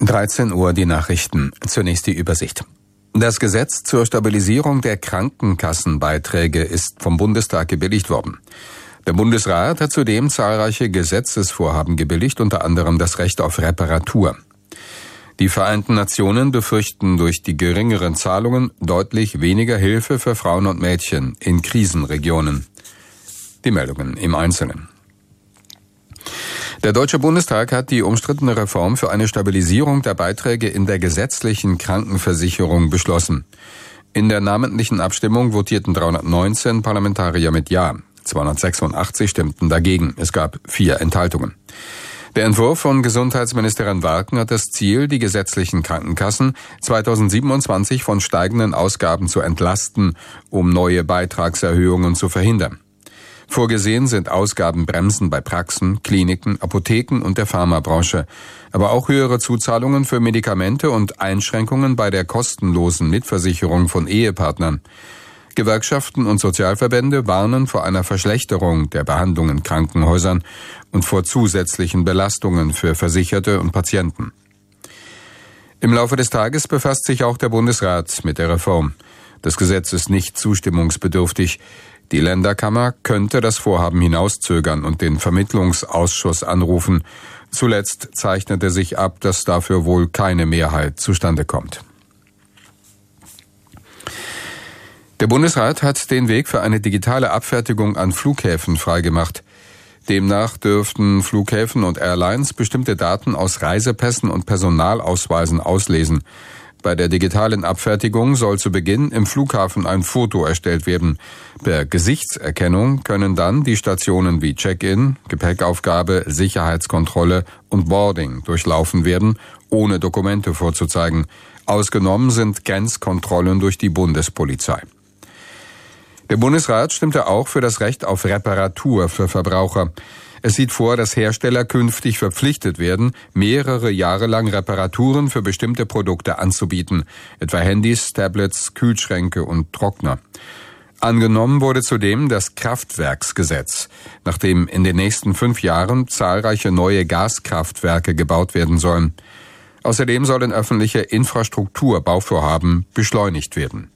13 Uhr die Nachrichten. Zunächst die Übersicht. Das Gesetz zur Stabilisierung der Krankenkassenbeiträge ist vom Bundestag gebilligt worden. Der Bundesrat hat zudem zahlreiche Gesetzesvorhaben gebilligt, unter anderem das Recht auf Reparatur. Die Vereinten Nationen befürchten durch die geringeren Zahlungen deutlich weniger Hilfe für Frauen und Mädchen in Krisenregionen. Die Meldungen im Einzelnen. Der Deutsche Bundestag hat die umstrittene Reform für eine Stabilisierung der Beiträge in der gesetzlichen Krankenversicherung beschlossen. In der namentlichen Abstimmung votierten 319 Parlamentarier mit Ja, 286 stimmten dagegen. Es gab 4 Enthaltungen. Der Entwurf von Gesundheitsministerin Warken hat das Ziel, die gesetzlichen Krankenkassen 2027 von steigenden Ausgaben zu entlasten, um neue Beitragserhöhungen zu verhindern. Vorgesehen sind Ausgabenbremsen bei Praxen, Kliniken, Apotheken und der Pharmabranche, aber auch höhere Zuzahlungen für Medikamente und Einschränkungen bei der kostenlosen Mitversicherung von Ehepartnern. Gewerkschaften und Sozialverbände warnen vor einer Verschlechterung der Behandlung in Krankenhäusern und vor zusätzlichen Belastungen für Versicherte und Patienten. Im Laufe des Tages befasst sich auch der Bundesrat mit der Reform. Das Gesetz ist nicht zustimmungsbedürftig. Die Länderkammer könnte das Vorhaben hinauszögern und den Vermittlungsausschuss anrufen. Zuletzt zeichnete sich ab, dass dafür wohl keine Mehrheit zustande kommt. Der Bundesrat hat den Weg für eine digitale Abfertigung an Flughäfen freigemacht. Demnach dürften Flughäfen und Airlines bestimmte Daten aus Reisepässen und Personalausweisen auslesen. Bei der digitalen Abfertigung soll zu Beginn im Flughafen ein Foto erstellt werden. Per Gesichtserkennung können dann die Stationen wie Check-in, Gepäckaufgabe, Sicherheitskontrolle und Boarding durchlaufen werden, ohne Dokumente vorzuzeigen. Ausgenommen sind Grenzkontrollen durch die Bundespolizei. Der Bundesrat stimmte auch für das Recht auf Reparatur für Verbraucher. Es sieht vor, dass Hersteller künftig verpflichtet werden, mehrere Jahre lang Reparaturen für bestimmte Produkte anzubieten, etwa Handys, Tablets, Kühlschränke und Trockner. Angenommen wurde zudem das Kraftwerksgesetz, nachdem in den nächsten 5 Jahren zahlreiche neue Gaskraftwerke gebaut werden sollen. Außerdem sollen öffentliche Infrastrukturbauvorhaben beschleunigt werden.